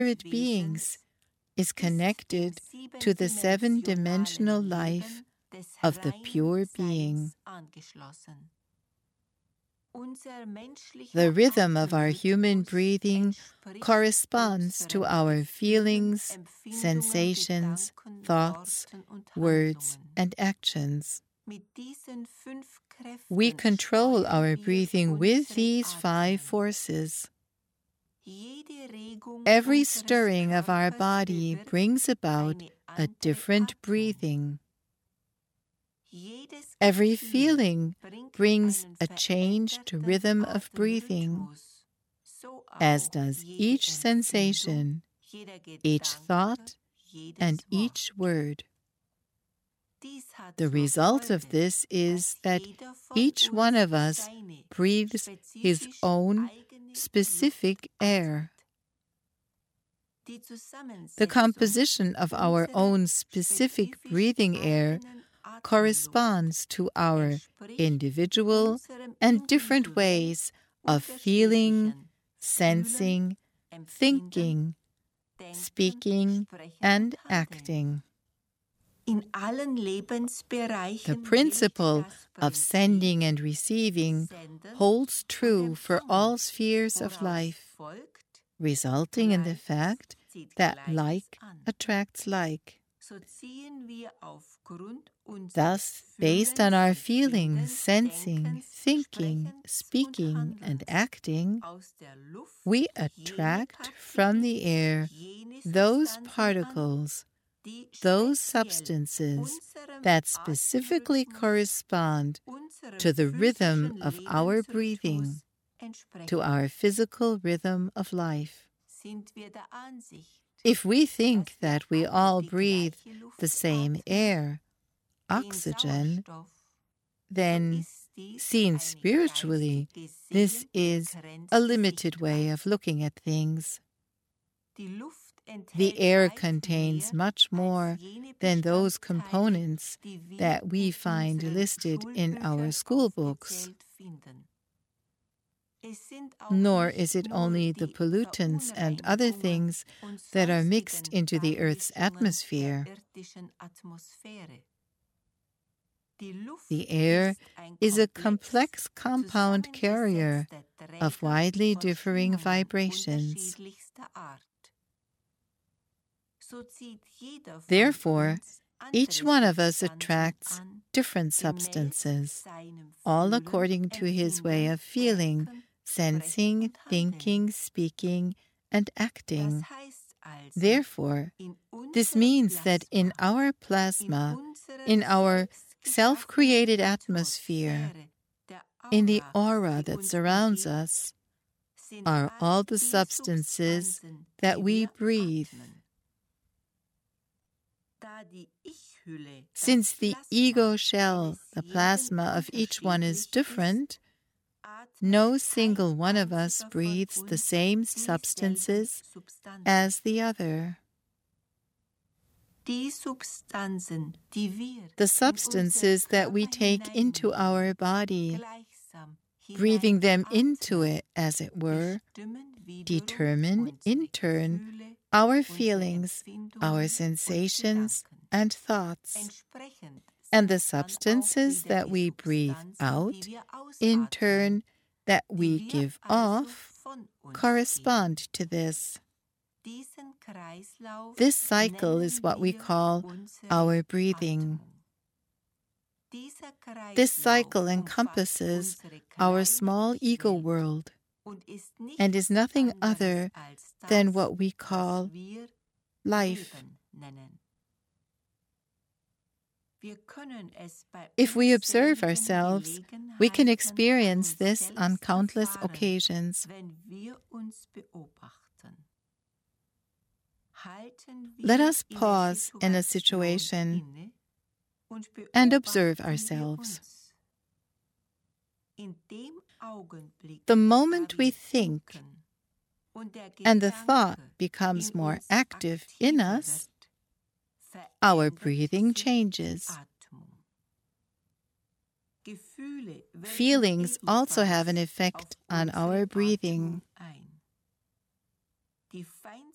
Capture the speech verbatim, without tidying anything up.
spirit beings is connected to the seven-dimensional life of the pure being. The rhythm of our human breathing corresponds to our feelings, sensations, thoughts, words, and actions. We control our breathing with these five forces. Every stirring of our body brings about a different breathing. Every feeling brings a changed rhythm of breathing, as does each sensation, each thought, and each word. The result of this is that each one of us breathes his own specific air. The composition of our own specific breathing air corresponds to our individual and different ways of feeling, sensing, thinking, speaking, and acting. The principle of sending and receiving holds true for all spheres of life, resulting in the fact that like attracts like. Thus, based on our feeling, sensing, thinking, speaking, and acting, we attract from the air those particles, those substances that specifically correspond to the rhythm of our breathing, to our physical rhythm of life. If we think that we all breathe the same air, oxygen, then, seen spiritually, this is a limited way of looking at things. The air contains much more than those components that we find listed in our school books. Nor is it only the pollutants and other things that are mixed into the Earth's atmosphere. The air is a complex compound carrier of widely differing vibrations. Therefore, each one of us attracts different substances, all according to his way of feeling, sensing, thinking, speaking, and acting. Therefore, this means that in our plasma, in our self-created atmosphere, in the aura that surrounds us, are all the substances that we breathe. Since the ego shell, the plasma of each one is different, no single one of us breathes the same substances as the other. The substances that we take into our body, breathing them into it, as it were, determine, in turn, our feelings, our sensations, and thoughts. And the substances that we breathe out, in turn, that we give off, correspond to this. This cycle is what we call our breathing. This cycle encompasses our small ego world and is nothing other than what we call life. If we observe ourselves, we can experience this on countless occasions. Let us pause in a situation and observe ourselves. The moment we think and the thought becomes more active in us, our breathing changes. Feelings also have an effect on our breathing.